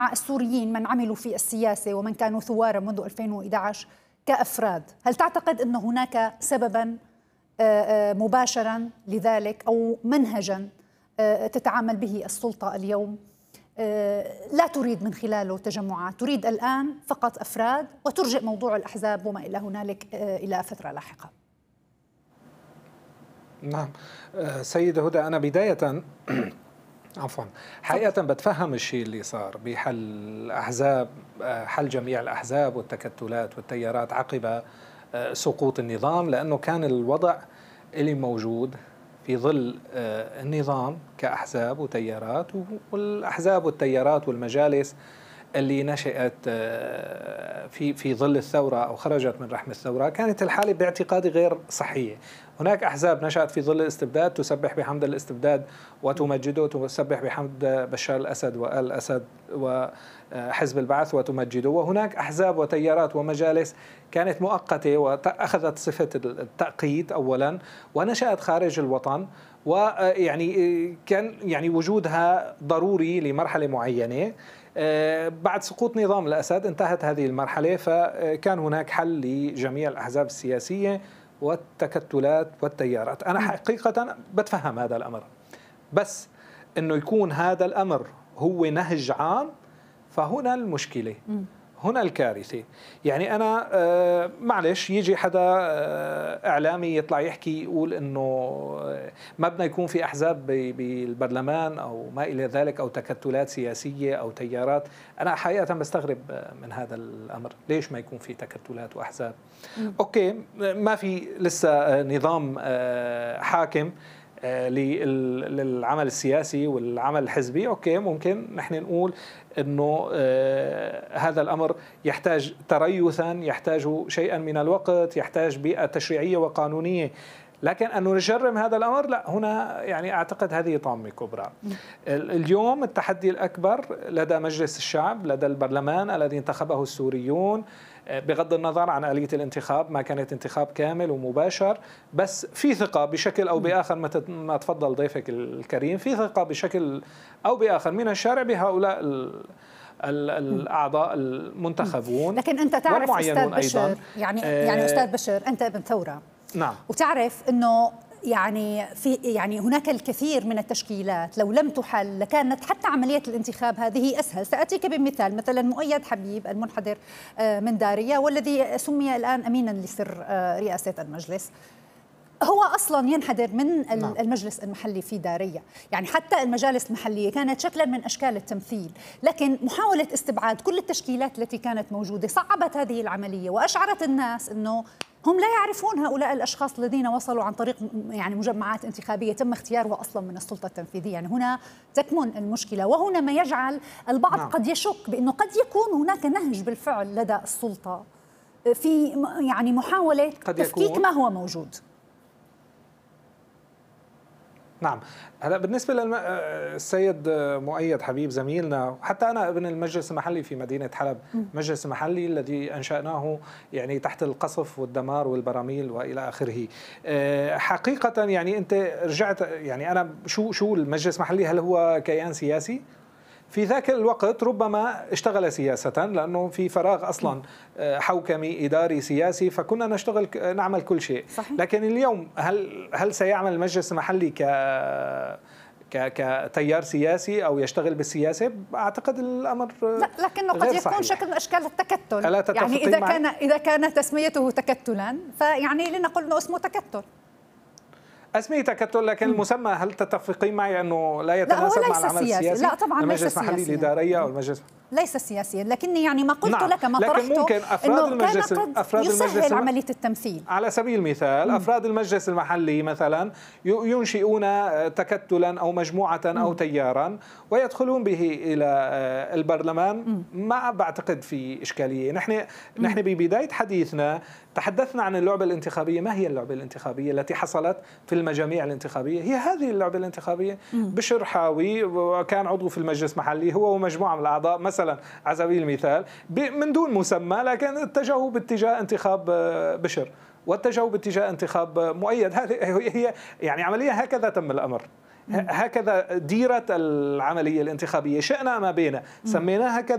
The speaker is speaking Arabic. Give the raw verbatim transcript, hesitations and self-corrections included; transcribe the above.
السوريين من عملوا في السياسة ومن كانوا ثوارا منذ ألفين وإحدى عشر كأفراد، هل تعتقد أن هناك سببا مباشرا لذلك أو منهجا تتعامل به السلطة اليوم لا تريد من خلاله تجمعات، تريد الآن فقط أفراد وترجئ موضوع الأحزاب وما إلى هنالك إلى فترة لاحقة؟ نعم سيدة هدى، أنا بداية عفوا حقيقة بتفهم الشيء اللي صار بحل الأحزاب، حل جميع الأحزاب والتكتلات والتيارات عقب سقوط النظام، لأنه كان الوضع اللي موجود في ظل النظام كأحزاب وتيارات، والأحزاب والتيارات والمجالس اللي نشأت في في ظل الثورة أو خرجت من رحم الثورة، كانت الحالة باعتقادي غير صحية. هناك أحزاب نشأت في ظل الاستبداد تسبح بحمد الاستبداد وتمجده، تسبح بحمد بشار الأسد وآل أسد وحزب البعث وتمجده، وهناك أحزاب وتيارات ومجالس كانت مؤقتة وأخذت صفة التأقيت أولا ونشأت خارج الوطن، ويعني كان يعني وجودها ضروري لمرحلة معينة. بعد سقوط نظام الأسد انتهت هذه المرحلة، فكان هناك حل لجميع الأحزاب السياسية والتكتلات والتيارات. أنا حقيقة بتفهم هذا الأمر، بس أنه يكون هذا الأمر هو نهج عام فهنا المشكلة، هنا الكارثة. يعني أنا آه معلش يجي حدا آه إعلامي يطلع يحكي يقول إنه ما بدنا يكون في أحزاب بالبرلمان أو ما إلى ذلك أو تكتلات سياسية أو تيارات. أنا حقيقة بستغرب من هذا الأمر، ليش ما يكون في تكتلات وأحزاب؟ م. أوكي، ما في لسه نظام آه حاكم للعمل السياسي والعمل الحزبي، أوكي ممكن نحن نقول أنه آه هذا الأمر يحتاج تريثا، يحتاج شيئا من الوقت، يحتاج بيئة تشريعية وقانونية، لكن أن نجرم هذا الأمر لا، هنا يعني أعتقد هذه طامة كبرى. اليوم التحدي الأكبر لدى مجلس الشعب، لدى البرلمان الذي انتخبه السوريون، بغض النظر عن آلية الانتخاب، ما كانت انتخاب كامل ومباشر، بس في ثقة بشكل أو بآخر ما تفضل ضيفك الكريم، في ثقة بشكل أو بآخر من الشارع بهؤلاء الأعضاء المنتخبون. لكن أنت تعرف أستاذ بشر، يعني يعني أستاذ بشر أنت ابن ثورة، نعم، وتعرف أنه يعني في يعني هناك الكثير من التشكيلات لو لم تحل لكانت حتى عملية الانتخاب هذه أسهل. سأتيك بمثال، مثلا مؤيد حبيب المنحدر من دارية والذي سمي الآن أمينا لسر رئاسة المجلس، هو أصلا ينحدر من المجلس المحلي في دارية. يعني حتى المجالس المحلية كانت شكلا من أشكال التمثيل، لكن محاولة استبعاد كل التشكيلات التي كانت موجودة صعبت هذه العملية وأشعرت الناس أنه هم لا يعرفون هؤلاء الأشخاص الذين وصلوا عن طريق يعني مجمعات انتخابية تم اختيارها أصلا من السلطة التنفيذية. يعني هنا تكمن المشكلة، وهنا ما يجعل البعض نعم. قد يشك بأنه قد يكون هناك نهج بالفعل لدى السلطة في يعني محاولة تفكيك ما هو موجود. نعم، هلا بالنسبة للسيد مؤيد حبيب زميلنا، حتى أنا ابن المجلس المحلي في مدينة حلب، المجلس المحلي الذي أنشأناه يعني تحت القصف والدمار والبراميل وإلى آخره. حقيقة يعني أنت رجعت، يعني أنا شو شو المجلس المحلي، هل هو كيان سياسي؟ في ذاك الوقت ربما اشتغل سياسة لأنه في فراغ أصلا حوكمي إداري سياسي، فكنا نشتغل نعمل كل شيء. صحيح. لكن اليوم هل هل سيعمل المجلس المحلي ك كتيار سياسي أو يشتغل بالسياسة؟ أعتقد الأمر لا، لكنه قد يكون صحيح. شكل من أشكال التكتل. يعني إذا كان إذا كان تسميته تكتلا فيعني لنقل أنه اسمه تكتل. اسمي تكتل، لكن م. المسمى هل تتفقين معي انه لا يتناسب لا مع العمل سياسي. السياسي؟ لا طبعا ليس سياسيا. المجلس المحلي للإدارية او المجلس ليس سياسيا، لكني يعني ما قلت نعم. لك ما لكن طرحته ممكن افراد المجلس افراد المجلس عملية التمثيل. على سبيل المثال م. افراد المجلس المحلي مثلا ينشئون تكتلا او مجموعة م. او تيارا ويدخلون به الى البرلمان، م. ما بعتقد في اشكالية. نحن م. نحن ببداية حديثنا تحدثنا عن اللعبة الانتخابية. ما هي اللعبة الانتخابية التي حصلت في المجاميع الانتخابية؟ هي هذه اللعبة الانتخابية. م. بشر حاوي وكان عضو في المجلس المحلي، هو ومجموعة من الأعضاء مثلا على سبيل المثال من دون مسمى، لكن اتجهوا باتجاه انتخاب بشر واتجهوا باتجاه انتخاب مؤيد. هذه هي يعني عملية، هكذا تم الأمر، هكذا ديرت العملية الانتخابية، شئنا ما بينا سميناها كذا.